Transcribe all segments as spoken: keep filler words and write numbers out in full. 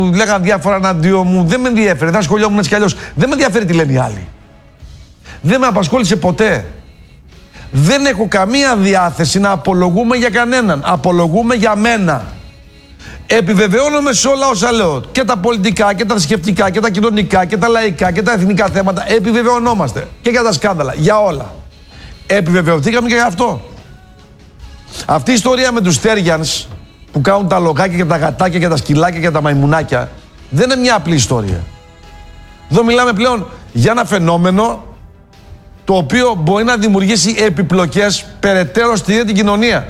Λέγανε διάφορα εναντίον μου, δεν με ενδιαφέρει, δεν ασχολιόμουν έτσι κι αλλιώς. Δεν με ενδιαφέρει τι λένε οι άλλοι. Δεν με απασχόλησε ποτέ. Δεν έχω καμία διάθεση να απολογούμε για κανέναν. Απολογούμε για μένα. Επιβεβαιώνομαι σε όλα όσα λέω. Και τα πολιτικά και τα θρησκευτικά και τα κοινωνικά και τα λαϊκά και τα εθνικά θέματα. Επιβεβαιωνόμαστε. Και για τα σκάνδαλα. Για όλα. Επιβεβαιωθήκαμε και για αυτό. Αυτή η ιστορία με τους Στέργιανς που κάνουν τα λογάκια και τα γατάκια και τα σκυλάκια και τα μαϊμουνάκια δεν είναι μια απλή ιστορία. Εδώ μιλάμε πλέον για ένα φαινόμενο το οποίο μπορεί να δημιουργήσει επιπλοκές περαιτέρω στην ίδια την κοινωνία.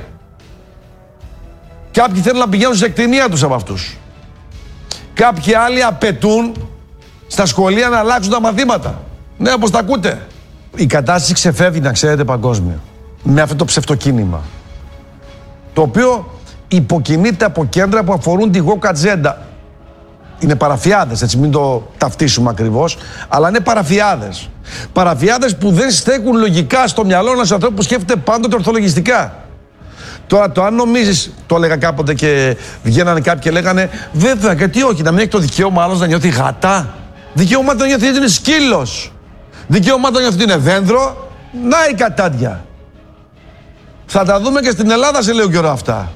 Κάποιοι θέλουν να πηγαίνουν σε εκτιμία τους από αυτούς. Κάποιοι άλλοι απαιτούν στα σχολεία να αλλάξουν τα μαθήματα. Ναι, όπως τα ακούτε. Η κατάσταση ξεφεύγει, να ξέρετε, παγκόσμια. Με αυτό το ψευτοκίνημα. Το οποίο υποκινείται από κέντρα που αφορούν τη woke agenda. Είναι παραφιάδες, έτσι, μην το ταυτίσουμε ακριβώς, αλλά είναι παραφιάδες. Παραφιάδες που δεν στέκουν λογικά στο μυαλό ενός ανθρώπου που σκέφτεται πάντοτε ορθολογιστικά. Τώρα, το αν νομίζεις, το έλεγα κάποτε και βγαίνανε κάποιοι και λέγανε, βέβαια, γιατί όχι, να μην έχει το δικαίωμα άλλος να νιώθει γατά. Δικαίωμα να νιώθει ότι είναι σκύλος. Δικαίωμα να νιώθει ότι είναι δένδρο. Να η κατάντια. Θα τα δούμε και στην Ελλάδα σε λίγο καιρό αυτά.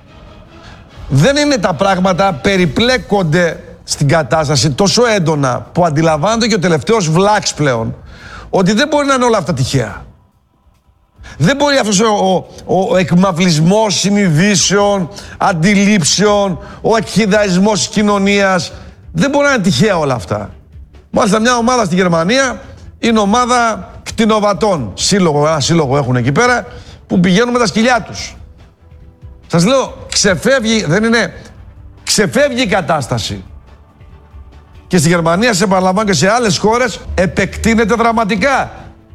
Δεν είναι τα πράγματα, περιπλέκονται στην κατάσταση τόσο έντονα που αντιλαμβάνεται και ο τελευταίος βλάξ πλέον ότι δεν μπορεί να είναι όλα αυτά τυχαία. Δεν μπορεί αυτός ο, ο, ο, ο εκμαυλισμός συνειδήσεων, αντιλήψεων, ο εκχυδαϊσμός της κοινωνίας, δεν μπορεί να είναι τυχαία όλα αυτά. Μάλιστα μια ομάδα στη Γερμανία είναι ομάδα κτηνοβατών. Σύλλογο, ένα σύλλογο έχουν εκεί πέρα που πηγαίνουν με τα σκυλιά τους. Σας λέω, ξεφεύγει, δεν είναι, ξεφεύγει η κατάσταση. Και στη Γερμανία, σε επαναλαμβάνω και σε άλλες χώρες, επεκτείνεται δραματικά.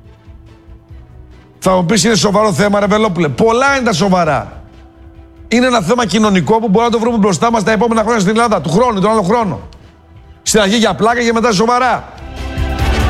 Θα μου πεις είναι σοβαρό θέμα, ρε Βελόπουλε. Πολλά είναι τα σοβαρά. Είναι ένα θέμα κοινωνικό που μπορούμε να το βρούμε μπροστά μας τα επόμενα χρόνια στην Ελλάδα, του χρόνου, τον άλλο χρόνο. Στην αρχή για πλάκα και μετά σοβαρά.